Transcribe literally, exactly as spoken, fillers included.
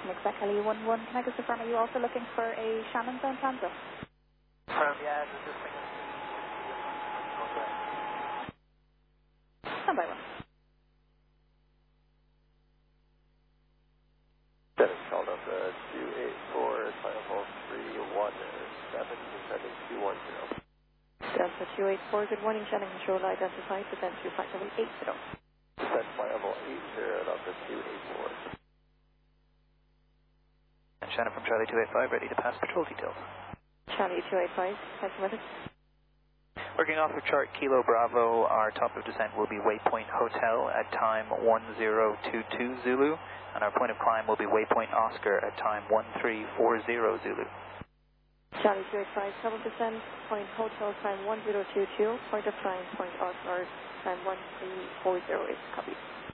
Destination Exec L E one one. Can I just confirm, are you also looking for a Shannon zone transit? Um, yeah, there's just things. Stand by one. That is called up the two eight four, final three one seven, descending two one zero. Delta two eight four, good morning, Shannon Control identified, descent through flight level eight zero. Descent flight level eight zero, Delta two eight four. And Shannon from Charlie two eight five, ready to pass patrol details. Charlie two eight five, passing with us. Working off of chart Kilo Bravo, our top of descent will be Waypoint Hotel at time one zero two two Zulu, and our point of climb will be Waypoint Oscar at time one three four zero Zulu. Charlie two eight five, double descent, point hotel time one zero two two, point of climb, point Oscar, time one three four zero is copy.